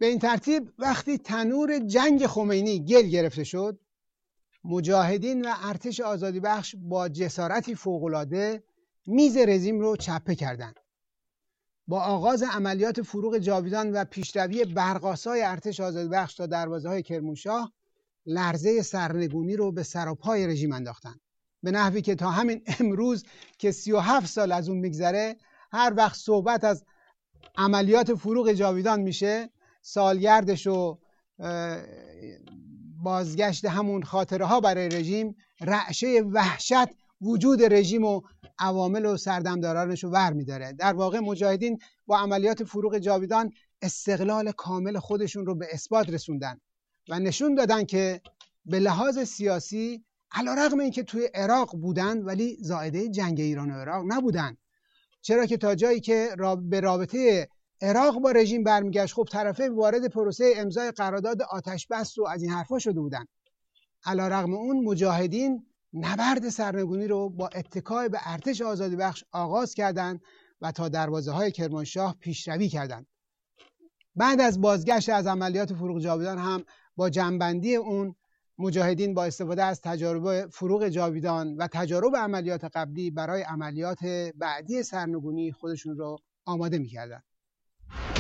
به این ترتیب وقتی تنور جنگ خمینی گل گرفته شد، مجاهدین و ارتش آزادی بخش با جسارتی فوق‌العاده میز رژیم رو چپه کردند. با آغاز عملیات فروغ جاویدان و پیشروی برق‌آسای ارتش آزادی بخش تا دروازه‌های کرمانشاه، لرزه سرنگونی رو به سر و پای رژیم انداختن، به نحوی که تا همین امروز که 37 سال از اون میگذره، هر وقت صحبت از عملیات فروغ جاویدان میشه، سالگردش و بازگشت همون خاطره ها برای رژیم، رعشه وحشت وجود رژیم و عوامل و سردمدارانش رو ور میداره. در واقع مجاهدین با عملیات فروغ جاویدان استقلال کامل خودشون رو به اثبات رسوندن و نشون دادن که به لحاظ سیاسی علیرغم اینکه توی عراق بودن ولی زائده جنگ ایران و عراق نبودن، چرا که تا جایی که به رابطه عراق با رژیم برمیگشت، خب طرفین وارد پروسه امضای قرارداد آتش بس و از این حرفا شده بودن. علیرغم اون مجاهدین نبرد سرنگونی رو با اتکای به ارتش آزادی بخش آغاز کردند و تا دروازه های کرمانشاه پیشروی کردند. بعد از بازگشت از عملیات فروغ جاویدان هم با جنبندی اون، مجاهدین با استفاده از تجارب فروغ جاویدان و تجارب عملیات قبلی برای عملیات بعدی سرنگونی خودشون رو آماده می‌کردند.